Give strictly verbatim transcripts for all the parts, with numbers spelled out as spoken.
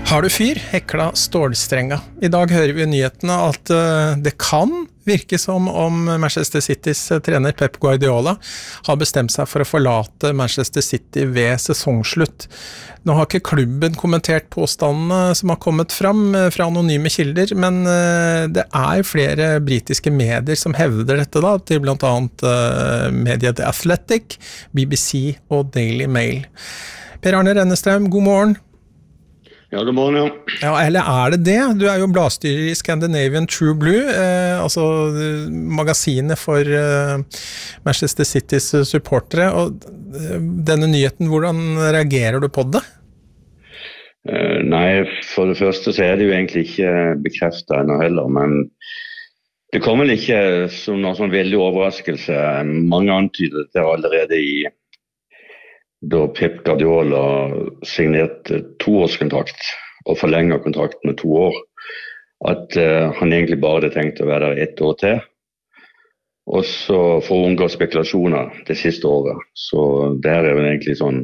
Har du fyr? Hekla stålstrenga. I dag hører vi i nyhetene at uh, det kan virke som om Manchester Citys trener Pep Guardiola har bestemt seg for å forlate Manchester City ved sesongslutt. Nå har ikke klubben kommentert påstandene som har kommet fram fra anonyme kilder, men uh, det er flere britiske medier som hevder dette da, til blant annet uh, mediet The Athletic, B B C og Daily Mail. Per Arne Rennestrøm, god morgen. Ja, god morgen, ja. Ja, eller er det det? Du er jo bladstyrer i Scandinavian True Blue, eh, altså magasinet for eh, Manchester Citys supportere, og eh, denne nyheten, hvordan reagerer du på det? Uh, nei, for det første så er det jo egentlig ikke bekreftet ennå heller, men det kommer vel ikke som noen sånn veldig overraskelse. Mange antydet det allerede i da Pep Guardiola signerte toårskontrakt og forlenget kontrakten med to år, at uh, han egentlig bare hadde tenkt å være der ett år til, og så for å unngå spekulasjoner det siste året. Så det her er vel egentlig sånn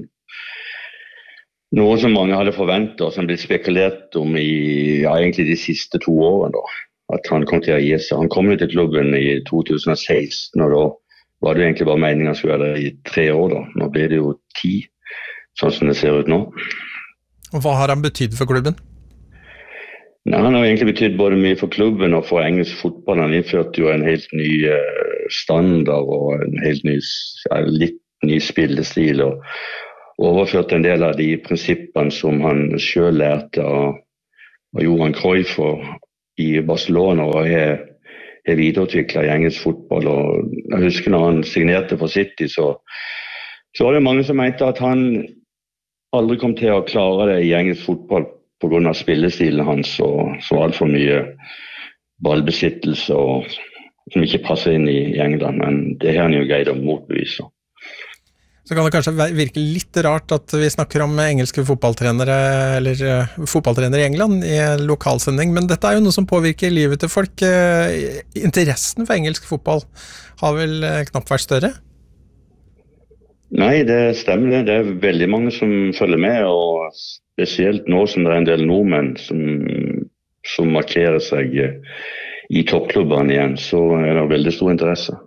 noe som mange hadde forventet, og som ble spekulert om i ja, egentlig de siste to årene da, at han kom til å gi seg. Han kom jo til klubben i to tusen og seksten, og da var det egentlig bare meningen han skulle være der i tre år da. Nå blir det jo ti, sånn som det ser ut nå. Og hva har han betydd for klubben? Nei, han har egentlig betydd både mye for klubben og for engelsk fotball. Han innførte jo en helt ny uh, standard og en helt ny, ja, litt ny spillestil, og overførte en del av de prinsippene som han selv lærte av, av Johan Cruyff i Barcelona, og er er videreutviklet i engelsk fotball. Og jeg husker når han signerte for City, så, så var det mange som mente at han aldri kom til å klare det i engelsk fotball på grunn av spillestilen hans, og så alt for mye ballbesittelse og, som ikke passer inn i, i England, men det har han jo greid å motbevise. Så kan det kanskje virke litt rart at vi snakker om engelske fotballtrenere, eller uh, fotballtrenere i England i lokalsending, men dette er jo noe som påvirker livet til folk. Uh, interessen for engelsk fotball har vel uh, knapt vært større? Nei, det stemmer det. Det er veldig mange som følger med, og spesielt nå som det er en del nordmenn som, som markerer seg uh, i toppklubbene igjen, så er det veldig stor interesse.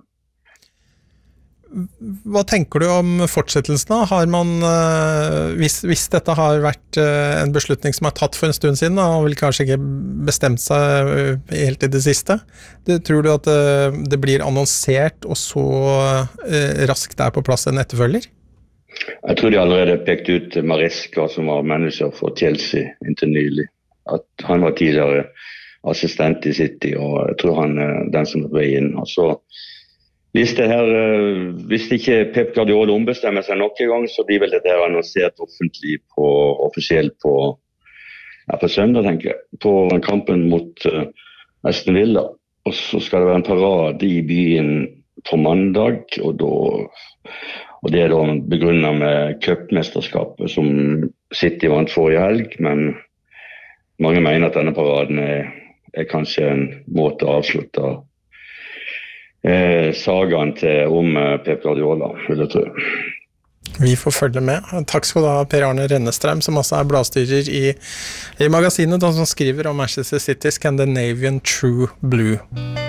Hva tenker du om fortsettelsen? Har man, hvis, hvis dette har vært en beslutning som er tatt for en stund siden, og vil kanskje ikke bestemt seg helt i det siste, det, tror du at det, det blir annonsert og så raskt er på plass en etterfølger? Jeg tror de allerede pekt ut Maresca, som var manager for Chelsea inntil nylig. At han var tidligere assistent i City, og jeg tror han er den som er på vei inn. Og så Hvis, det her, hvis ikke Pep Guardiola ombestemmer seg nok en gang, så blir vel dette annonsert offentlig på, offisielt på, ja, på søndag, tenker jeg, på kampen mot uh, Aston Villa. Og så skal det være en parade i byen på mandag, og, da, og det er da begrunnet med cupmesterskapet som City vant forrige helg, men mange mener at denne paraden er, er kanskje en måte å avslutte Eh, sagaen til om eh, Pep Guardiola, vil jeg tro. Vi får følge med. Takk skal du ha, Per Arne Rennestrøm, som også er bladstyrer i, i magasinet, som skriver om Manchester City Scandinavian True Blue.